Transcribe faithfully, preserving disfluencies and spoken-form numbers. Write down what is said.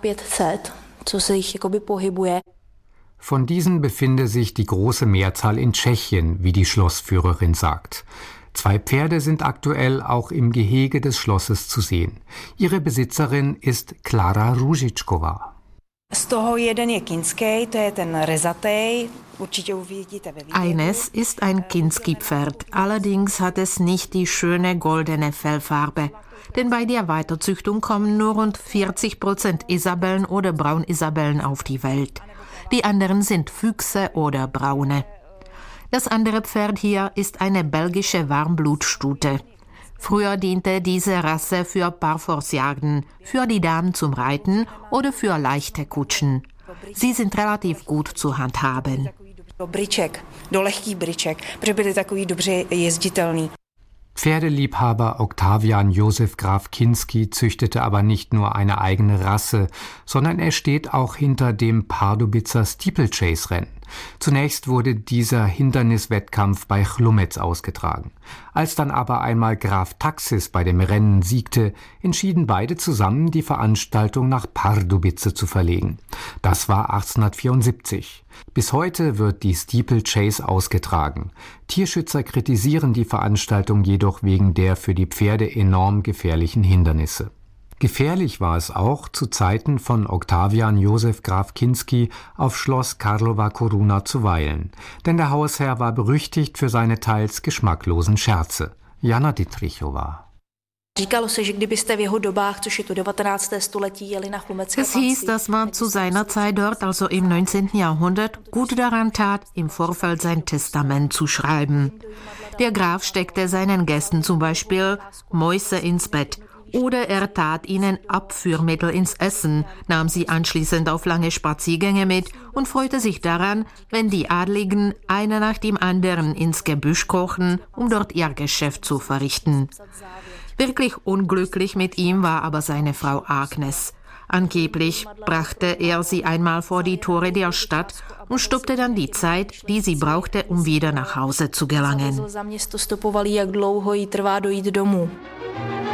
pět set, co se jich jakoby pohybuje. Von diesen befinde sich die große Mehrzahl in Tschechien, wie die Schlossführerin sagt. Zwei Pferde sind aktuell auch im Gehege des Schlosses zu sehen. Ihre Besitzerin ist Klara Růžičková. Eines ist ein Kinski-Pferd, allerdings hat es nicht die schöne goldene Fellfarbe. Denn bei der Weiterzüchtung kommen nur rund vierzig Prozent Isabellen oder Braunisabellen auf die Welt. Die anderen sind Füchse oder Braune. Das andere Pferd hier ist eine belgische Warmblutstute. Früher diente diese Rasse für Parforcejagden, für die Damen zum Reiten oder für leichte Kutschen. Sie sind relativ gut zu handhaben. Pferdeliebhaber Octavian Josef Graf Kinski züchtete aber nicht nur eine eigene Rasse, sondern er steht auch hinter dem Pardubitzer Steeplechase-Rennen. Zunächst wurde dieser Hinderniswettkampf bei Chlumec ausgetragen. Als dann aber einmal Graf Taxis bei dem Rennen siegte, entschieden beide zusammen, die Veranstaltung nach Pardubice zu verlegen. Das war achtzehnhundertvierundsiebzig. Bis heute wird die Steeplechase ausgetragen. Tierschützer kritisieren die Veranstaltung jedoch wegen der für die Pferde enorm gefährlichen Hindernisse. Gefährlich war es auch zu Zeiten von Octavian Josef Graf Kinski auf Schloss Karlova Coruna zu weilen. Denn der Hausherr war berüchtigt für seine teils geschmacklosen Scherze. Jana Dittrichova. Es hieß, dass man zu seiner Zeit dort, also im neunzehnten Jahrhundert, gut daran tat, im Vorfeld sein Testament zu schreiben. Der Graf steckte seinen Gästen zum Beispiel Mäuse ins Bett oder er tat ihnen Abführmittel ins Essen, nahm sie anschließend auf lange Spaziergänge mit und freute sich daran, wenn die Adligen einer nach dem anderen ins Gebüsch krochen, um dort ihr Geschäft zu verrichten. Wirklich unglücklich mit ihm war aber seine Frau Agnes. Angeblich brachte er sie einmal vor die Tore der Stadt und stoppte dann die Zeit, die sie brauchte, um wieder nach Hause zu gelangen.